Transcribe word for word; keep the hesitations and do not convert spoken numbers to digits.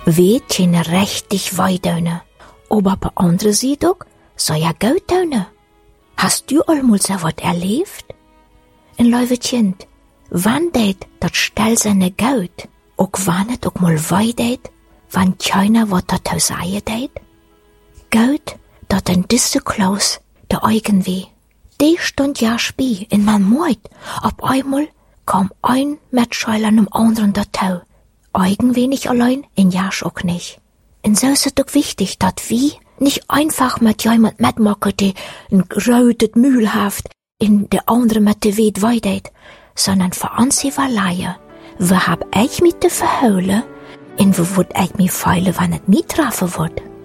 weet je richtig weidöne. Aber bei anderen Seite auch, so ja gut töne. Hast du allmals so was erlebt? Ein liebe Kind, wann deit dat stel seine Geld, auch wann et auch mal weideit, wann keiner wat dazu sagen deit? Geld, dat en disse Klaus, der irgendwie, die stund ja spie in man Mord, ab einmal kam ein Mitschüler am anderen dazu, irgendwie nicht allein, in Jasch auch nicht. Und so ist es doch wichtig, dat wir nicht einfach mit jemand mitmachen, die ein rötet Mühl haft, in der andere mit der Welt weideit, sondern für uns überleihen. Wir hab ich mit der Verhöhle, und wo würd ich mich feilen, wenn es mich treffen wird?